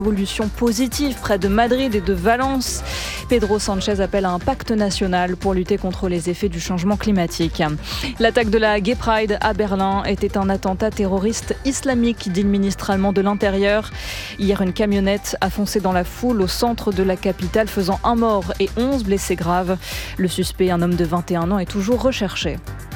Évolution positive près de Madrid et de Valence. Pedro Sánchez appelle à un pacte national pour lutter contre les effets du changement climatique. L'attaque de la Gay Pride à Berlin était un attentat terroriste islamique, dit le ministre allemand de l'Intérieur. Hier, une camionnette a foncé dans la foule au centre de la capitale, faisant un mort et 11 blessés graves. Le suspect, un homme de 21 ans, est toujours recherché.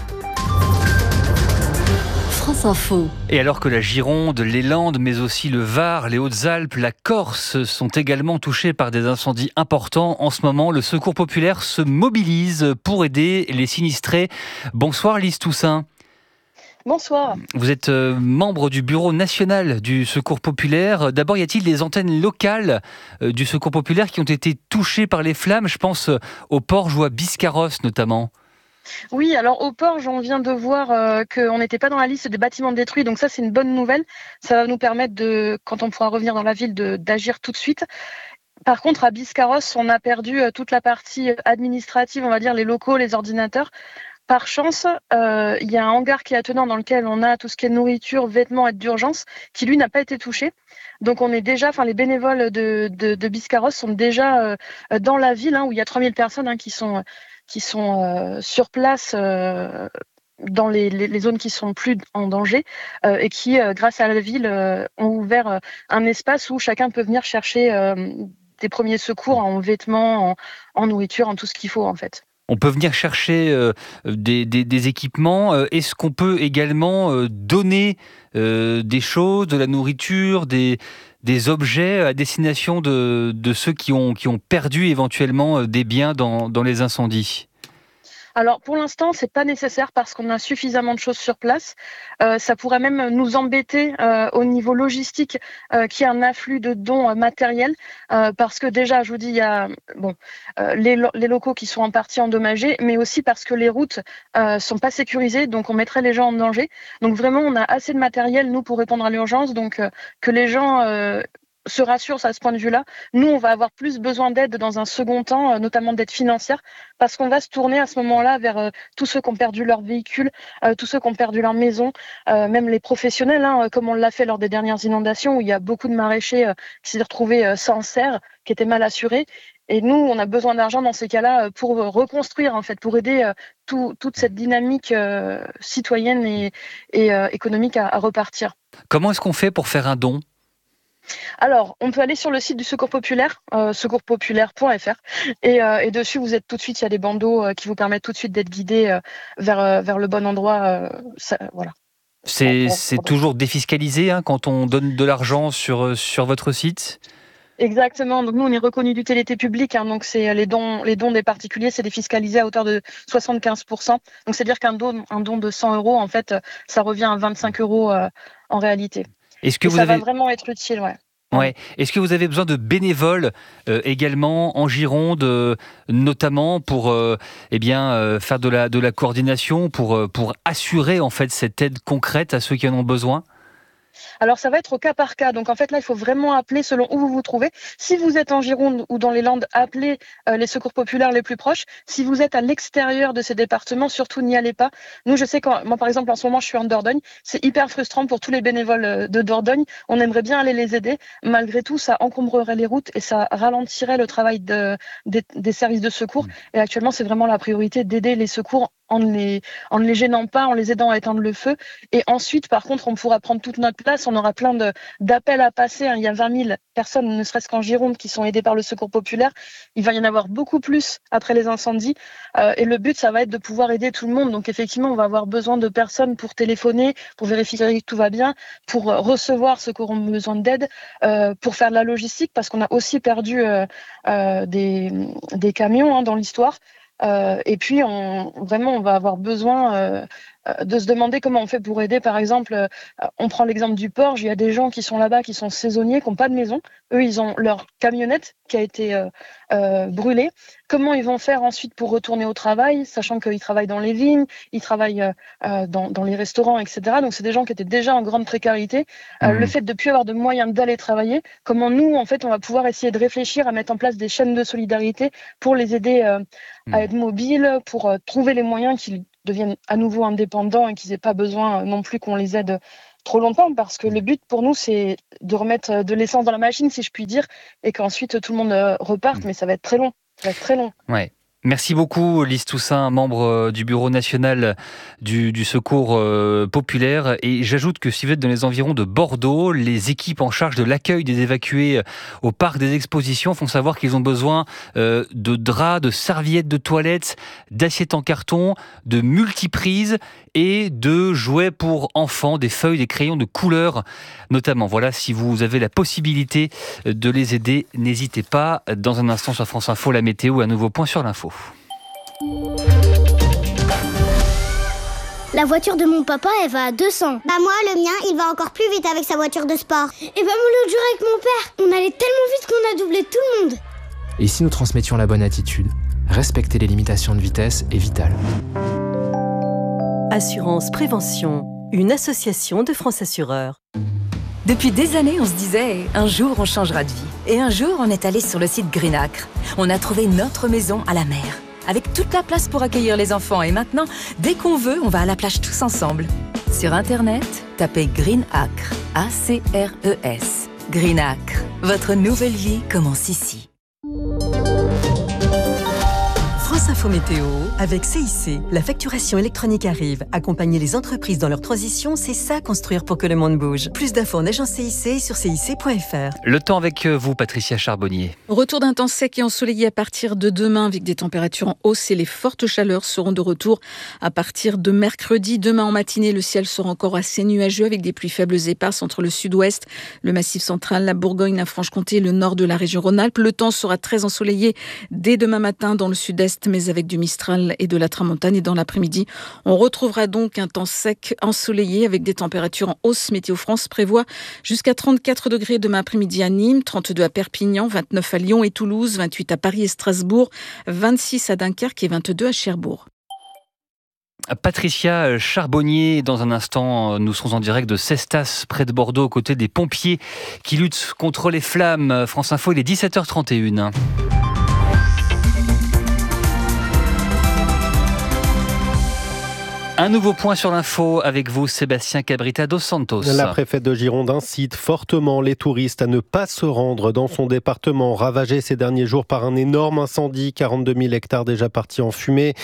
France Info. Et alors que la Gironde, les Landes, mais aussi le Var, les Hautes-Alpes, la Corse sont également touchés par des incendies importants, en ce moment, le Secours populaire se mobilise pour aider les sinistrés. Bonsoir Lise Toussaint. Bonsoir. Vous êtes membre du bureau national du Secours populaire. D'abord, y a-t-il des antennes locales du Secours populaire qui ont été touchées par les flammes ? Je pense au Porge ou à Biscarrosse notamment. Oui, alors au Porge, on vient de voir qu'on n'était pas dans la liste des bâtiments détruits, donc ça c'est une bonne nouvelle. Ça va nous permettre quand on pourra revenir dans la ville, d'agir tout de suite. Par contre, à Biscarrosse, on a perdu toute la partie administrative, on va dire les locaux, les ordinateurs. Par chance, il y a un hangar qui est attenant dans lequel on a tout ce qui est nourriture, vêtements, aide d'urgence, qui lui n'a pas été touché. Donc on est déjà, les bénévoles de Biscarrosse sont déjà dans la ville, où il y a 3000 personnes qui sont sur place dans les zones qui sont plus en danger et qui, grâce à la ville, ont ouvert un espace où chacun peut venir chercher des premiers secours en vêtements, en nourriture, en tout ce qu'il faut en fait. On peut venir chercher des équipements. Est-ce qu'on peut également donner des choses, de la nourriture, des objets à destination de ceux qui ont perdu éventuellement des biens dans les incendies ? Alors pour l'instant, c'est pas nécessaire parce qu'on a suffisamment de choses sur place. Ça pourrait même nous embêter au niveau logistique qu'il y ait un afflux de dons matériels parce que déjà, je vous dis, il y a les locaux qui sont en partie endommagés, mais aussi parce que les routes sont pas sécurisées, donc on mettrait les gens en danger. Donc vraiment, on a assez de matériel nous pour répondre à l'urgence, donc que les gens se rassurent à ce point de vue-là. Nous, on va avoir plus besoin d'aide dans un second temps, notamment d'aide financière, parce qu'on va se tourner à ce moment-là vers tous ceux qui ont perdu leur véhicule, tous ceux qui ont perdu leur maison, même les professionnels, comme on l'a fait lors des dernières inondations, où il y a beaucoup de maraîchers qui s'est retrouvés sans serre, qui étaient mal assurés. Et nous, on a besoin d'argent dans ces cas-là pour reconstruire, en fait, pour aider toute cette dynamique citoyenne et économique à repartir. Comment est-ce qu'on fait pour faire un don ? Alors, on peut aller sur le site du Secours populaire, secourspopulaire.fr, et dessus, vous êtes tout de suite, il y a des bandeaux qui vous permettent tout de suite d'être guidés vers le bon endroit. Voilà. C'est toujours défiscalisé quand on donne de l'argent sur votre site ? Exactement. Donc nous, on est reconnu d'utilité publique. Donc c'est les dons des particuliers, c'est défiscalisé à hauteur de 75%. Donc c'est-à-dire qu'un don de 100 €, en fait, ça revient à 25 € en réalité. Est-ce que va vraiment être utile, ouais. Ouais. Est-ce que vous avez besoin de bénévoles également en Gironde, notamment pour faire de la coordination, pour assurer en fait cette aide concrète à ceux qui en ont besoin ? Alors ça va être au cas par cas. Donc en fait là, il faut vraiment appeler selon où vous vous trouvez. Si vous êtes en Gironde ou dans les Landes, appelez les secours populaires les plus proches. Si vous êtes à l'extérieur de ces départements, surtout n'y allez pas. Nous, je sais que moi par exemple en ce moment, je suis en Dordogne. C'est hyper frustrant pour tous les bénévoles de Dordogne. On aimerait bien aller les aider. Malgré tout, ça encombrerait les routes et ça ralentirait le travail des services de secours. Et actuellement, c'est vraiment la priorité d'aider les secours en ne les gênant pas, en les aidant à éteindre le feu. Et ensuite, par contre, on pourra prendre toute notre place. On aura plein d'appels à passer. Il y a 20 000 personnes, ne serait-ce qu'en Gironde, qui sont aidées par le Secours populaire. Il va y en avoir beaucoup plus après les incendies. Et le but, ça va être de pouvoir aider tout le monde. Donc effectivement, on va avoir besoin de personnes pour téléphoner, pour vérifier que tout va bien, pour recevoir ceux qui auront besoin d'aide, pour faire de la logistique, parce qu'on a aussi perdu des camions dans l'histoire. Et puis, on va avoir besoin de se demander comment on fait pour aider. Par exemple, on prend l'exemple du Porge, il y a des gens qui sont là-bas, qui sont saisonniers, qui n'ont pas de maison. Eux, ils ont leur camionnette qui a été brûlée. Comment ils vont faire ensuite pour retourner au travail, sachant qu'ils travaillent dans les vignes, ils travaillent dans les restaurants, etc. Donc, c'est des gens qui étaient déjà en grande précarité. Le fait de ne plus avoir de moyens d'aller travailler, comment nous, en fait, on va pouvoir essayer de réfléchir à mettre en place des chaînes de solidarité pour les aider à être mobiles, pour trouver les moyens qu'ils deviennent à nouveau indépendants et qu'ils n'aient pas besoin non plus qu'on les aide trop longtemps, parce que le but pour nous, c'est de remettre de l'essence dans la machine, si je puis dire, et qu'ensuite tout le monde reparte, mais ça va être très long. Ça va être très long. Ouais. Merci beaucoup Lise Toussaint, membre du Bureau national du secours populaire. Et j'ajoute que si vous êtes dans les environs de Bordeaux, les équipes en charge de l'accueil des évacués au parc des expositions font savoir qu'ils ont besoin de draps, de serviettes de toilette, d'assiettes en carton, de multiprises et de jouets pour enfants, des feuilles, des crayons de couleur notamment. Voilà, si vous avez la possibilité de les aider, n'hésitez pas. Dans un instant sur France Info, la météo, un nouveau point sur l'info. La voiture de mon papa, elle va à 200. Bah moi, le mien, il va encore plus vite avec sa voiture de sport. Et bah moi, l'autre jour avec mon père, on allait tellement vite qu'on a doublé tout le monde. Et si nous transmettions la bonne attitude, respecter les limitations de vitesse est vital. Assurance Prévention, une association de France Assureurs. Depuis des années, on se disait « un jour, on changera de vie ». Et un jour, on est allé sur le site Greenacre. On a trouvé notre maison à la mer, avec toute la place pour accueillir les enfants. Et maintenant, dès qu'on veut, on va à la plage tous ensemble. Sur Internet, tapez Greenacre, A-C-R-E-S. Greenacre, votre nouvelle vie commence ici. France Info Météo, avec CIC. La facturation électronique arrive. Accompagner les entreprises dans leur transition, c'est ça construire pour que le monde bouge. Plus d'infos en agence CIC et sur cic.fr. Le temps avec vous, Patricia Charbonnier. Retour d'un temps sec et ensoleillé à partir de demain, avec des températures en hausse, et les fortes chaleurs seront de retour à partir de mercredi. Demain en matinée, le ciel sera encore assez nuageux, avec des pluies faibles éparses entre le sud-ouest, le Massif central, la Bourgogne, la Franche-Comté et le nord de la région Rhône-Alpes. Le temps sera très ensoleillé dès demain matin dans le sud-est, mais avec du Mistral et de la Tramontane. Et dans l'après-midi, on retrouvera donc un temps sec, ensoleillé, avec des températures en hausse. Météo France prévoit jusqu'à 34 degrés demain après-midi à Nîmes, 32 à Perpignan, 29 à Lyon et Toulouse, 28 à Paris et Strasbourg, 26 à Dunkerque et 22 à Cherbourg. Patricia Charbonnier, dans un instant, nous serons en direct de Cestas, près de Bordeaux, aux côtés des pompiers qui luttent contre les flammes. France Info, il est 17h31. Un nouveau point sur l'info avec vous, Sébastien Cabrita dos Santos. La préfète de Gironde incite fortement les touristes à ne pas se rendre dans son département, ravagé ces derniers jours par un énorme incendie. 42 000 hectares déjà partis en fumée,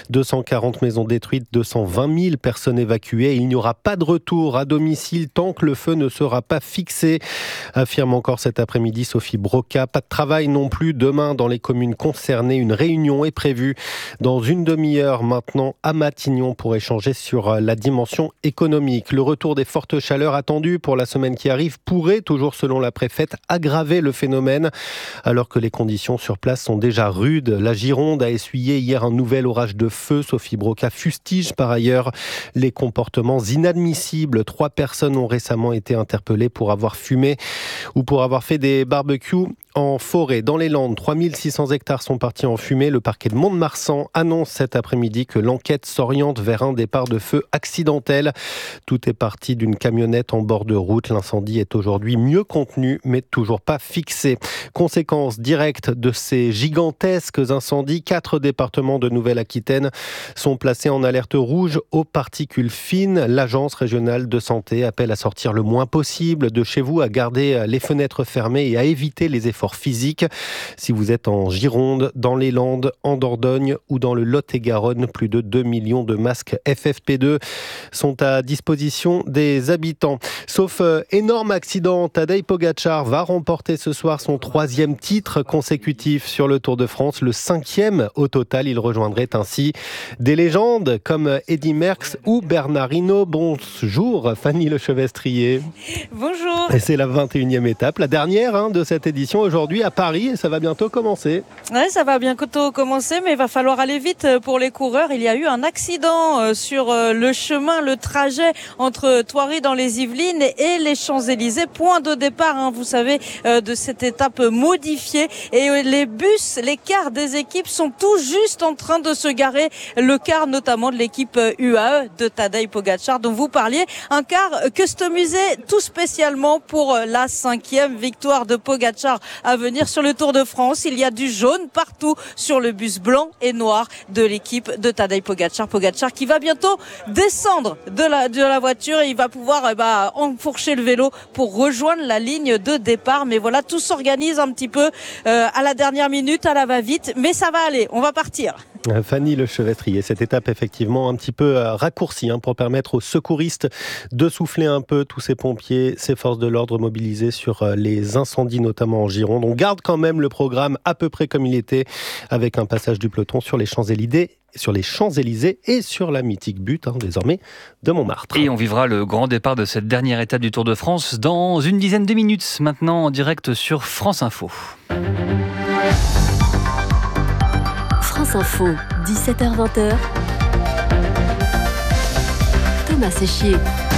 240 maisons détruites, 220 000 personnes évacuées. Il n'y aura pas de retour à domicile tant que le feu ne sera pas fixé, affirme encore cet après-midi Sophie Broca. Pas de travail non plus demain dans les communes concernées. Une réunion est prévue dans une demi-heure maintenant à Matignon pour échanger sur la dimension économique. Le retour des fortes chaleurs attendues pour la semaine qui arrive pourrait, toujours selon la préfète, aggraver le phénomène, alors que les conditions sur place sont déjà rudes. La Gironde a essuyé hier un nouvel orage de feu. Sophie Broca fustige par ailleurs les comportements inadmissibles. 3 personnes ont récemment été interpellées pour avoir fumé ou pour avoir fait des barbecues en forêt. Dans les Landes, 3600 hectares sont partis en fumée. Le parquet de Mont-de-Marsan annonce cet après-midi que l'enquête s'oriente vers un départ de feu accidentel. Tout est parti d'une camionnette en bord de route. L'incendie est aujourd'hui mieux contenu, mais toujours pas fixé. Conséquence directe de ces gigantesques incendies, 4 départements de Nouvelle-Aquitaine sont placés en alerte rouge aux particules fines. L'Agence régionale de santé appelle à sortir le moins possible de chez vous, à garder les fenêtres fermées et à éviter les efforts physiques. Si vous êtes en Gironde, dans les Landes, en Dordogne ou dans le Lot-et-Garonne, plus de 2 millions de masques FFP2 sont à disposition des habitants. Sauf énorme accident, Tadej Pogačar va remporter ce soir son 3e titre consécutif sur le Tour de France, le 5e au total. Il rejoindrait ainsi des légendes comme Eddy Merckx ou Bernard Hinault. Bonjour Fanny Lechevestrier. Bonjour. Et c'est la 21e étape, la dernière de cette édition aujourd'hui à Paris, et ça va bientôt commencer. Ouais, ça va bientôt commencer, mais il va falloir aller vite pour les coureurs. Il y a eu un accident sur le chemin, le trajet entre Thoiry dans les Yvelines et les Champs-Élysées. Point de départ, vous savez, de cette étape modifiée. Et les bus, les cars des équipes sont tout juste en train de se garer. Le car notamment de l'équipe UAE de Tadej Pogačar dont vous parliez. Un car customisé tout spécialement pour la 5e victoire de Pogačar à venir sur le Tour de France. Il y a du jaune partout sur le bus blanc et noir de l'équipe de Tadej Pogačar. Pogačar qui va bientôt descendre de la voiture et il va pouvoir enfourcher le vélo pour rejoindre la ligne de départ. Mais voilà, tout s'organise un petit peu à la dernière minute, à la va-vite. Mais ça va aller, on va partir. Fanny Lechevestrier, cette étape effectivement un petit peu raccourcie pour permettre aux secouristes de souffler un peu, tous ces pompiers, ces forces de l'ordre mobilisées sur les incendies notamment en Gironde. On garde quand même le programme à peu près comme il était, avec un passage du peloton sur les Champs-Élysées et sur la mythique butte désormais de Montmartre. Et on vivra le grand départ de cette dernière étape du Tour de France dans une dizaine de minutes, maintenant en direct sur France Info. France Info, 17h-20h. Thomas Séchier.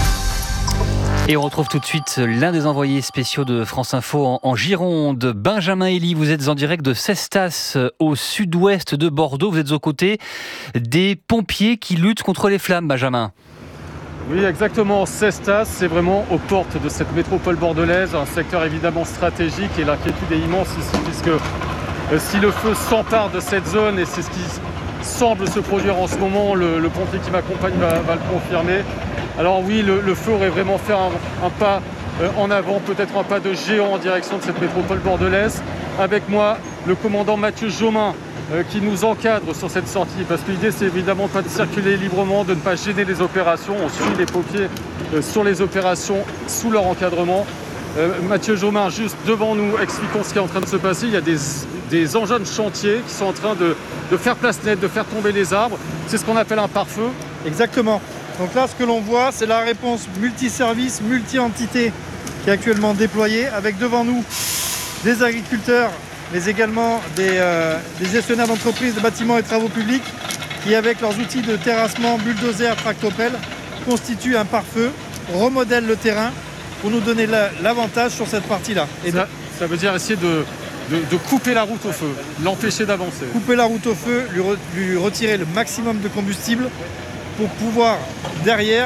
Et on retrouve tout de suite l'un des envoyés spéciaux de France Info en Gironde. Benjamin Elie, vous êtes en direct de Cestas, au sud-ouest de Bordeaux. Vous êtes aux côtés des pompiers qui luttent contre les flammes, Benjamin. Oui, exactement. Cestas, c'est vraiment aux portes de cette métropole bordelaise, un secteur évidemment stratégique, et l'inquiétude est immense ici, puisque si le feu s'empare de cette zone, et c'est ce qui semble se produire en ce moment, le pompier qui m'accompagne va le confirmer. Alors oui, le feu aurait vraiment fait un pas en avant, peut-être un pas de géant en direction de cette métropole bordelaise. Avec moi, le commandant Mathieu Jomain, qui nous encadre sur cette sortie, parce que l'idée c'est évidemment pas de circuler librement, de ne pas gêner les opérations. On suit les pompiers sur les opérations sous leur encadrement. Mathieu Jomain, juste devant nous, expliquons ce qui est en train de se passer. Il y a des engins de chantier qui sont en train de faire place nette, de faire tomber les arbres. C'est ce qu'on appelle un pare-feu. Exactement. Donc là, ce que l'on voit, c'est la réponse multiservice, multi-entité qui est actuellement déployée, avec devant nous des agriculteurs, mais également des gestionnaires d'entreprises de bâtiments et travaux publics qui, avec leurs outils de terrassement, bulldozer, tractopelle, constituent un pare-feu, remodèlent le terrain pour nous donner l'avantage sur cette partie-là. Et ça veut dire essayer de couper la route au feu, l'empêcher d'avancer. Couper la route au feu, lui retirer le maximum de combustible pour pouvoir, derrière,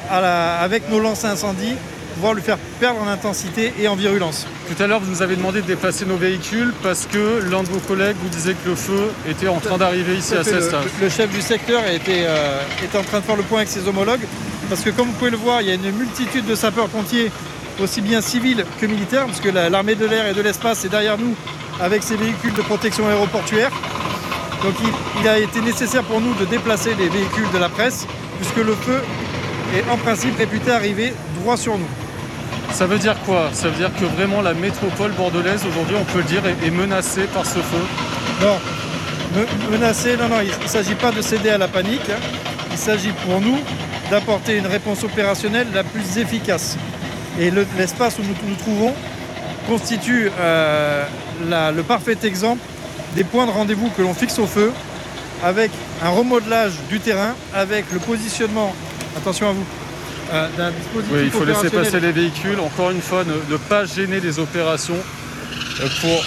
avec nos lances à incendie, pouvoir lui faire perdre en intensité et en virulence. Tout à l'heure, vous nous avez demandé de déplacer nos véhicules parce que l'un de vos collègues vous disait que le feu était en train d'arriver ici à Cestas. Le chef du secteur était en train de faire le point avec ses homologues parce que, comme vous pouvez le voir, il y a une multitude de sapeurs-pompiers, aussi bien civils que militaires, parce que l'armée de l'air et de l'espace est derrière nous avec ses véhicules de protection aéroportuaire. Donc il a été nécessaire pour nous de déplacer les véhicules de la presse, puisque le feu est en principe réputé arriver droit sur nous. Ça veut dire quoi? Ça veut dire que vraiment la métropole bordelaise, aujourd'hui, on peut le dire, est menacée par ce feu? Non, menacée, non, il ne s'agit pas de céder à la panique. Il s'agit pour nous d'apporter une réponse opérationnelle la plus efficace. Et l'espace où nous nous trouvons constitue le parfait exemple des points de rendez-vous que l'on fixe au feu, avec un remodelage du terrain, avec le positionnement, attention à vous, d'un dispositif. Oui, il faut laisser passer les véhicules, encore une fois, ne pas gêner les opérations pour...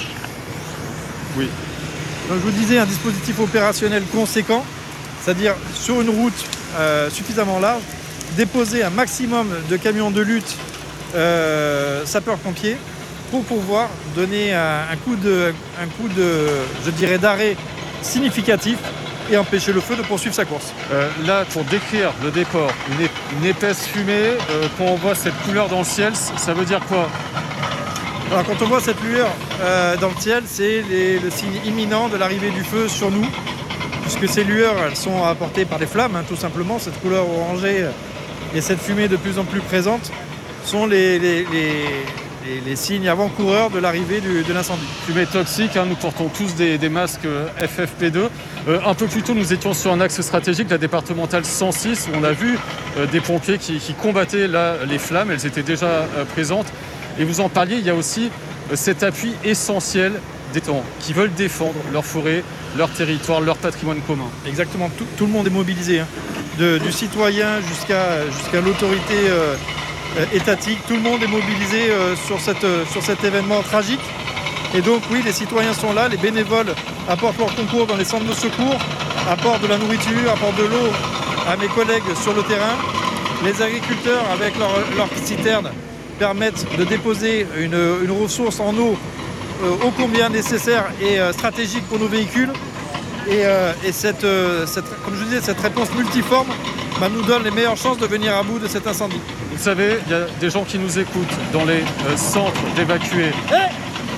Oui. Donc je vous disais, un dispositif opérationnel conséquent, c'est-à-dire sur une route suffisamment large, déposer un maximum de camions de lutte sapeurs-pompiers pour pouvoir donner un coup de je dirais, d'arrêt significatif et empêcher le feu de poursuivre sa course. Là, pour décrire le décor, une épaisse fumée, quand on voit cette couleur dans le ciel, ça veut dire quoi? Alors, quand on voit cette lueur dans le ciel, c'est le signe imminent de l'arrivée du feu sur nous, puisque ces lueurs, elles sont apportées par des flammes, tout simplement. Cette couleur orangée et cette fumée de plus en plus présente sont les signes avant-coureurs de l'arrivée de l'incendie. Fumée toxique, nous portons tous des masques FFP2. Un peu plus tôt, nous étions sur un axe stratégique, la départementale 106, où on a vu des pompiers qui combattaient les flammes. Elles étaient déjà présentes. Et vous en parliez, il y a aussi cet appui essentiel des gens qui veulent défendre leur forêt, leur territoire, leur patrimoine commun. Exactement, tout le monde est mobilisé, du citoyen jusqu'à l'autorité étatique. Tout le monde est mobilisé sur cet événement tragique. Et donc oui, les citoyens sont là, les bénévoles apportent leur concours dans les centres de secours, apportent de la nourriture, apportent de l'eau à mes collègues sur le terrain. Les agriculteurs, avec leurs citernes, permettent de déposer une ressource en eau ô combien nécessaire et stratégique pour nos véhicules. Et comme je disais, cette réponse multiforme nous donne les meilleures chances de venir à bout de cet incendie. Vous savez, il y a des gens qui nous écoutent dans les centres d'évacués.